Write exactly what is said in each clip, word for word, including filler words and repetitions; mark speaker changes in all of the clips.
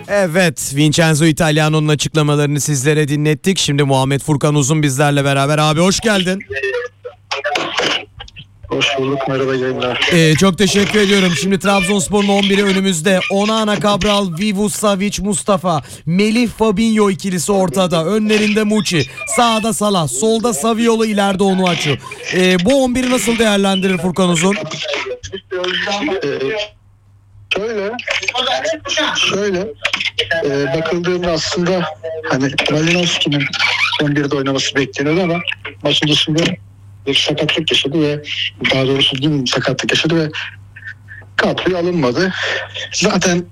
Speaker 1: Evet, Vincenzo Italiano'nun açıklamalarını sizlere dinlettik. Şimdi Muhammed Furkan Uzun bizlerle beraber. Abi hoş geldin.
Speaker 2: Hoş bulduk, merhaba yayınlar.
Speaker 1: Ee, çok teşekkür ediyorum. Şimdi Trabzonspor'un on biri önümüzde. Onana, Cabral, Vivu, Savic, Mustafa, Melih, Fabinho ikilisi ortada. Önlerinde Muçi, sağda Salah, solda Saviolo, ileride Onuachu. Ee, bu on biri nasıl değerlendirir Furkan Uzun?
Speaker 2: Ee, şöyle, şöyle e, bakıldığında aslında hani Malinowski'nin on birde oynaması bekleniyordu ama maçın dışında bir sakatlık yaşadı ve daha doğrusu dün sakatlık yaşadı ve kadroya alınmadı. Zaten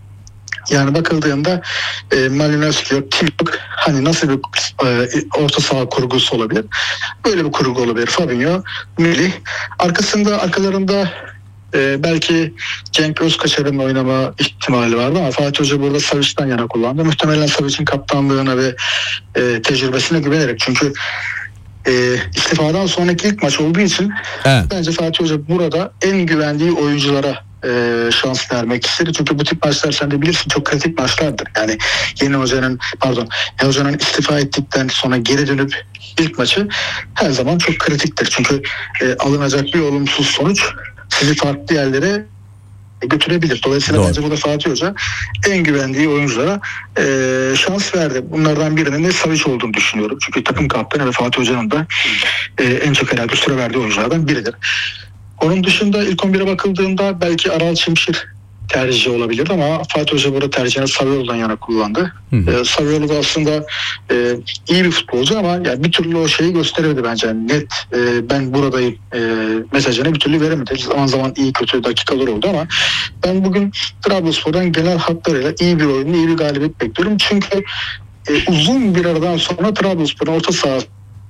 Speaker 2: yani bakıldığında e, Malinowski yok, kim yok. Hani nasıl bir e, orta saha kurgusu olabilir? Böyle bir kurgu olabilir. Fabinho, Melih. Arkasında, arkalarında e, belki Cenk Özkaçar'ın oynama ihtimali vardı ama Fatih Hoca burada Savic'den yana kullandı. Muhtemelen Savic'in kaptanlığına ve e, tecrübesine güvenerek, çünkü e, istifadan sonraki ilk maç olduğu için
Speaker 1: Evet.
Speaker 2: bence Fatih Hoca burada en güvendiği oyunculara e, şans vermek istedi. Çünkü bu tip maçlar, sen de bilirsin, çok kritik maçlardır. Yani yeni hocanın pardon yeni hocanın istifa ettikten sonra geri dönüp ilk maçı her zaman çok kritiktir. Çünkü e, alınacak bir olumsuz sonuç sizi farklı yerlere götürebilir. Dolayısıyla
Speaker 1: Doğru.
Speaker 2: bence burada Fatih Hoca en güvendiği oyunculara e, şans verdi. Bunlardan birinin de Savic olduğunu düşünüyorum. Çünkü takım kaptanı ve Fatih Hoca'nın da e, en çok herhalde süre verdiği oyunculardan biridir. Onun dışında ilk on bire bakıldığında belki Aral Çimşir tercihi olabilir ama Fatih Hoca burada tercihini Saviolo'dan yana kullandı.
Speaker 1: Hı hı.
Speaker 2: E, Saviolo da aslında e, iyi bir futbolcu ama yani bir türlü o şeyi gösteremedi bence. Yani net e, ben buradayım e, mesajını bir türlü veremedi. Zaman zaman iyi kötü dakikalar oldu ama ben bugün Trabzonspor'dan genel hatlarıyla iyi bir oyun, iyi bir galibiyet bekliyorum. Çünkü e, uzun bir aradan sonra Trabzonspor'un orta sahası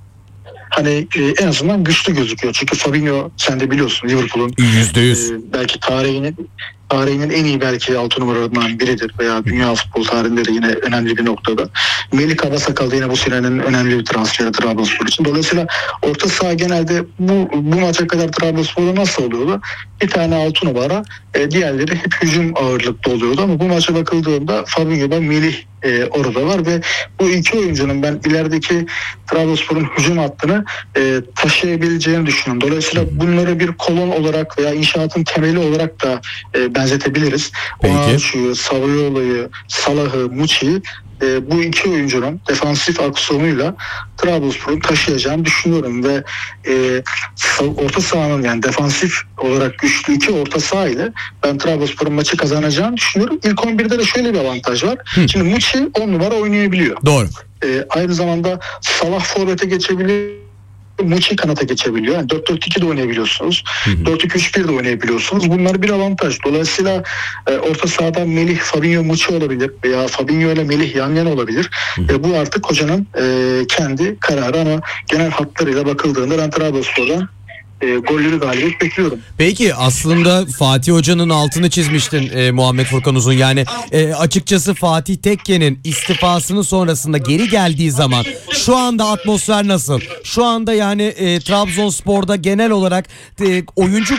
Speaker 2: hani e, en azından güçlü gözüküyor. Çünkü Fabinho, sen de biliyorsun, Liverpool'un
Speaker 1: Yüzde yüz.
Speaker 2: e, belki tarihinin tarihinin en iyi belki altı numaralarından biridir veya dünya futbol tarihinde de yine önemli bir noktada. Melih Kabasakal da yine bu senenin önemli bir transferi Trabzonspor için. Dolayısıyla orta saha genelde bu bu maça kadar Trabzonspor'da nasıl oluyordu? Bir tane altı numara, e, diğerleri hep hücum ağırlıklı oluyordu ama bu maça bakıldığında Fabinho ve Melih e, orada var ve bu iki oyuncunun ben ilerideki Trabzonspor'un hücum hattını e, taşıyabileceğini düşünüyorum. Dolayısıyla bunları bir kolon olarak veya inşaatın temeli olarak da e, benzetebiliriz.
Speaker 1: Peki.
Speaker 2: Onaçu'yu, Saviolo'yu, Salah'ı, Muçi'yi e, bu iki oyuncunun defansif aksiyonuyla Trabzonspor'un taşıyacağını düşünüyorum ve e, orta sahanın, yani defansif olarak güçlü iki orta saha ile ben Trabzonspor'un maçı kazanacağını düşünüyorum. İlk on birde de şöyle bir avantaj var.
Speaker 1: Hı.
Speaker 2: Şimdi Muçi on numara oynayabiliyor.
Speaker 1: Doğru.
Speaker 2: E, aynı zamanda Salah forvete geçebiliyor. Muçi kanata geçebiliyor. Yani dört dört iki de oynayabiliyorsunuz.
Speaker 1: Hı hı.
Speaker 2: dört iki üç bir de oynayabiliyorsunuz. Bunlar bir avantaj. Dolayısıyla e, orta sahada Melih, Fabinho, Muçi olabilir veya Fabinho ile Melih yan yana olabilir.
Speaker 1: Hı hı.
Speaker 2: E, bu artık hocanın e, kendi kararı ama genel hatlarıyla bakıldığında ben Trabzonspor'dan e, gollü galibiyet bekliyorum.
Speaker 1: Peki aslında Fatih Hoca'nın altını çizmiştin e, Muhammed Furkan Uzun. Yani e, açıkçası Fatih Tekke'nin istifasının sonrasında geri geldiği zaman şu anda atmosfer nasıl? Şu anda yani e, Trabzonspor'da genel olarak e, oyuncu